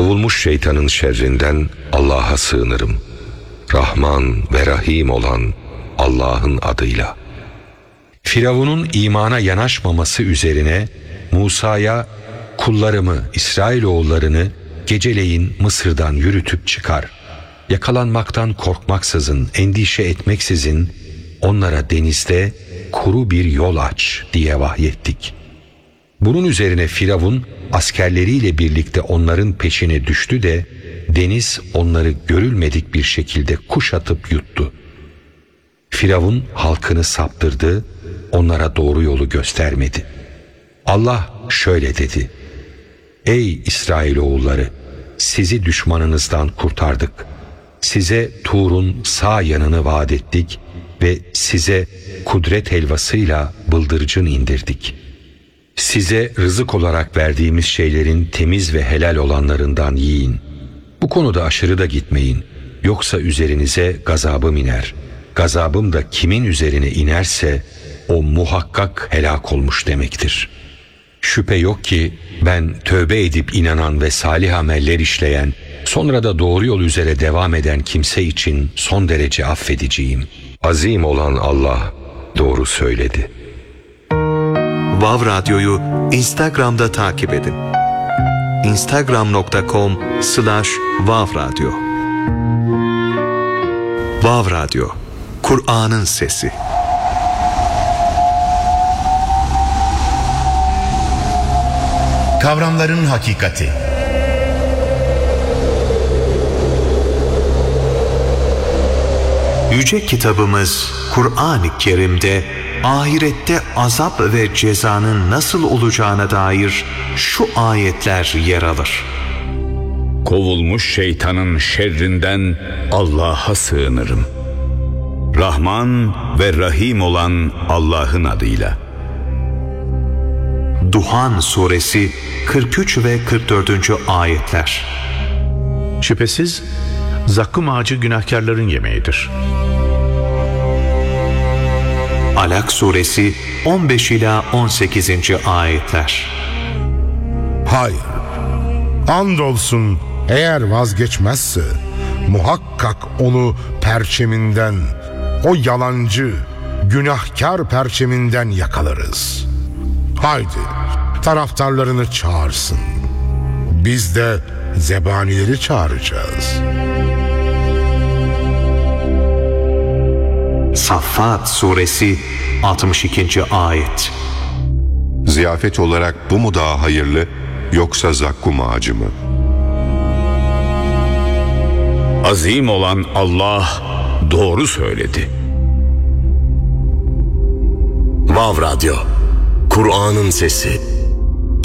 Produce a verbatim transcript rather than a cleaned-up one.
Kovulmuş şeytanın şerrinden Allah'a sığınırım. Rahman ve Rahim olan Allah'ın adıyla. Firavun'un imana yanaşmaması üzerine Musa'ya kullarımı, İsrailoğullarını geceleyin Mısır'dan yürütüp çıkar. Yakalanmaktan korkmaksızın, endişe etmeksizin onlara denizde kuru bir yol aç diye vahyettik. Bunun üzerine Firavun askerleriyle birlikte onların peşine düştü de deniz onları görülmedik bir şekilde kuşatıp yuttu. Firavun halkını saptırdı, onlara doğru yolu göstermedi. Allah şöyle dedi: Ey İsrailoğulları, sizi düşmanınızdan kurtardık. Size Tur'un sağ yanını vaat ettik ve size kudret helvasıyla bıldırcın indirdik. Size rızık olarak verdiğimiz şeylerin temiz ve helal olanlarından yiyin. Bu konuda aşırı da gitmeyin. Yoksa üzerinize gazabım iner. Gazabım da kimin üzerine inerse o muhakkak helak olmuş demektir. Şüphe yok ki ben tövbe edip inanan ve salih ameller işleyen, sonra da doğru yol üzere devam eden kimse için son derece affediciyim. Azim olan Allah doğru söyledi. Vav Radyo'yu Instagram'da takip edin. instagram nokta com slash vav radyo. Vav Radyo, Kur'an'ın sesi. Kavramların hakikati. Yüce kitabımız Kur'an-ı Kerim'de ahirette azap ve cezanın nasıl olacağına dair şu ayetler yer alır. Kovulmuş şeytanın şerrinden Allah'a sığınırım. Rahman ve Rahim olan Allah'ın adıyla. Duhan Suresi kırk üç ve kırk dördüncü ayetler. Şüphesiz zakkum ağacı günahkarların yemeğidir. Alak Suresi on beş ila on sekizinci ayetler. Hayır, andolsun eğer vazgeçmezse muhakkak onu perçeminden, o yalancı, günahkar perçeminden yakalarız. Haydi taraftarlarını çağırsın. Biz de zebanileri çağıracağız. Saffat Suresi altmış ikinci ayet. Ziyafet olarak bu mu daha hayırlı, yoksa zakkum ağacı mı? Azim olan Allah doğru söyledi. Vav Radyo, Kur'an'ın sesi.